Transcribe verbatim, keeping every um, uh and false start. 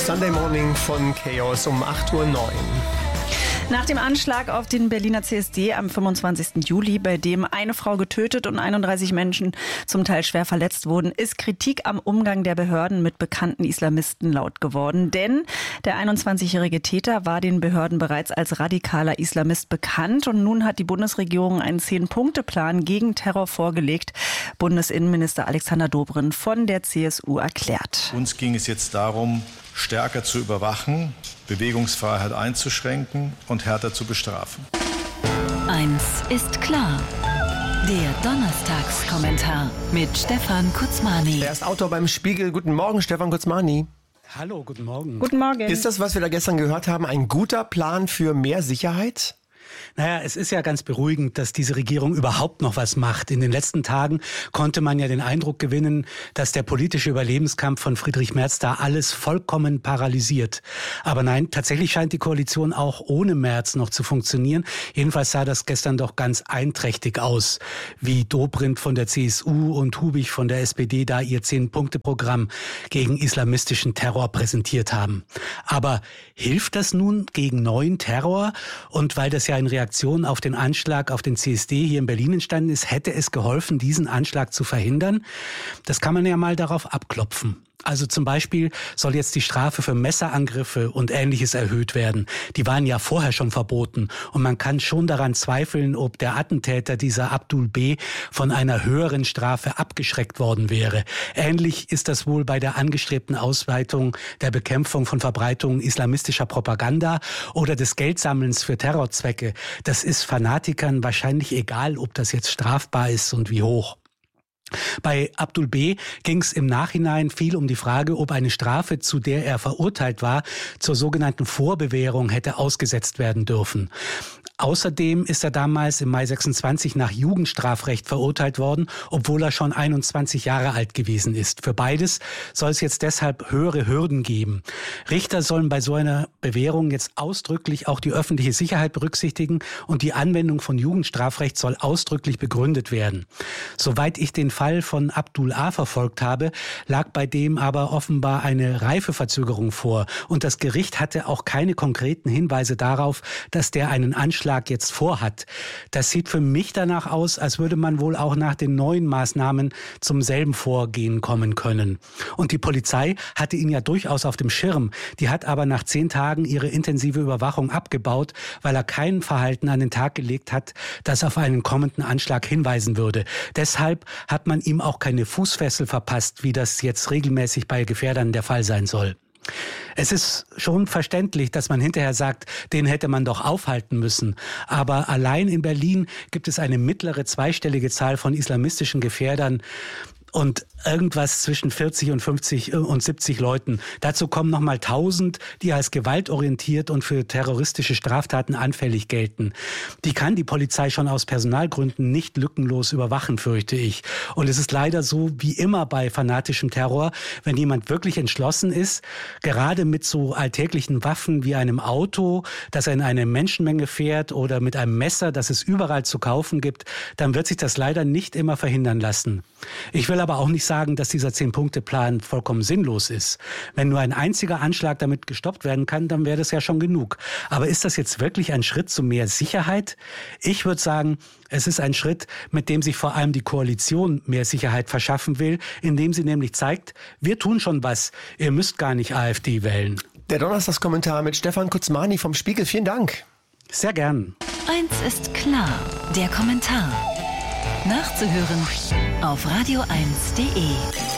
Sunday Morning von Chaos um acht Uhr neun. Nach dem Anschlag auf den Berliner C S D am fünfundzwanzigsten Juli, bei dem eine Frau getötet und einunddreißig Menschen zum Teil schwer verletzt wurden, ist Kritik am Umgang der Behörden mit bekannten Islamisten laut geworden. Denn der einundzwanzigjährige Täter war den Behörden bereits als radikaler Islamist bekannt. Und nun hat die Bundesregierung einen Zehn-Punkte-Plan gegen Terror vorgelegt. Bundesinnenminister Alexander Dobrindt von der C S U erklärt. Uns ging es jetzt darum, stärker zu überwachen, Bewegungsfreiheit einzuschränken und härter zu bestrafen. Eins ist klar. Der Donnerstagskommentar mit Stefan Kutzmani. Er ist Autor beim Spiegel. Guten Morgen, Stefan Kutzmani. Hallo, guten Morgen. Guten Morgen. Ist das, was wir da gestern gehört haben, ein guter Plan für mehr Sicherheit? Naja, es ist ja ganz beruhigend, dass diese Regierung überhaupt noch was macht. In den letzten Tagen konnte man ja den Eindruck gewinnen, dass der politische Überlebenskampf von Friedrich Merz da alles vollkommen paralysiert. Aber nein, tatsächlich scheint die Koalition auch ohne Merz noch zu funktionieren. Jedenfalls sah das gestern doch ganz einträchtig aus, wie Dobrindt von der C S U und Hubig von der S P D da ihr Zehn-Punkte-Programm gegen islamistischen Terror präsentiert haben. Aber hilft das nun gegen neuen Terror? Und weil das ja in Reaktion auf den Anschlag auf den C S D hier in Berlin entstanden ist, hätte es geholfen, diesen Anschlag zu verhindern? Das kann man ja mal darauf abklopfen. Also zum Beispiel soll jetzt die Strafe für Messerangriffe und Ähnliches erhöht werden. Die waren ja vorher schon verboten. Und man kann schon daran zweifeln, ob der Attentäter, dieser Abdul B., von einer höheren Strafe abgeschreckt worden wäre. Ähnlich ist das wohl bei der angestrebten Ausweitung der Bekämpfung von Verbreitung islamistischer Propaganda oder des Geldsammelns für Terrorzwecke. Das ist Fanatikern wahrscheinlich egal, ob das jetzt strafbar ist und wie hoch. Bei Abdul B. ging es im Nachhinein viel um die Frage, ob eine Strafe, zu der er verurteilt war, zur sogenannten Vorbewährung hätte ausgesetzt werden dürfen. Außerdem ist er damals im Mai sechsundzwanzig nach Jugendstrafrecht verurteilt worden, obwohl er schon einundzwanzig Jahre alt gewesen ist. Für beides soll es jetzt deshalb höhere Hürden geben. Richter sollen bei so einer Bewährung jetzt ausdrücklich auch die öffentliche Sicherheit berücksichtigen und die Anwendung von Jugendstrafrecht soll ausdrücklich begründet werden. Soweit ich den Fall von Abdul A. verfolgt habe, lag bei dem aber offenbar eine Reifeverzögerung vor. Und das Gericht hatte auch keine konkreten Hinweise darauf, dass der einen Anschlag jetzt vorhat. Das sieht für mich danach aus, als würde man wohl auch nach den neuen Maßnahmen zum selben Vorgehen kommen können. Und die Polizei hatte ihn ja durchaus auf dem Schirm. Die hat aber nach zehn Tagen ihre intensive Überwachung abgebaut, weil er kein Verhalten an den Tag gelegt hat, das auf einen kommenden Anschlag hinweisen würde. Deshalb hat man ihm auch keine Fußfessel verpasst, wie das jetzt regelmäßig bei Gefährdern der Fall sein soll. Es ist schon verständlich, dass man hinterher sagt, den hätte man doch aufhalten müssen. Aber allein in Berlin gibt es eine mittlere zweistellige Zahl von islamistischen Gefährdern und irgendwas zwischen vierzig und fünfzig und siebzig Leuten. Dazu kommen nochmal tausend, die als gewaltorientiert und für terroristische Straftaten anfällig gelten. Die kann die Polizei schon aus Personalgründen nicht lückenlos überwachen, fürchte ich. Und es ist leider so, wie immer bei fanatischem Terror, wenn jemand wirklich entschlossen ist, gerade mit so alltäglichen Waffen wie einem Auto, das er in eine Menschenmenge fährt oder mit einem Messer, das es überall zu kaufen gibt, dann wird sich das leider nicht immer verhindern lassen. Ich will aber auch nicht sagen, dass dieser Zehn-Punkte-Plan vollkommen sinnlos ist. Wenn nur ein einziger Anschlag damit gestoppt werden kann, dann wäre das ja schon genug. Aber ist das jetzt wirklich ein Schritt zu mehr Sicherheit? Ich würde sagen, es ist ein Schritt, mit dem sich vor allem die Koalition mehr Sicherheit verschaffen will, indem sie nämlich zeigt, wir tun schon was, ihr müsst gar nicht A f D wählen. Der Donnerstagskommentar mit Stefan Kutzmani vom Spiegel. Vielen Dank. Sehr gern. Eins ist klar, der Kommentar. Nachzuhören auf radio eins punkt de.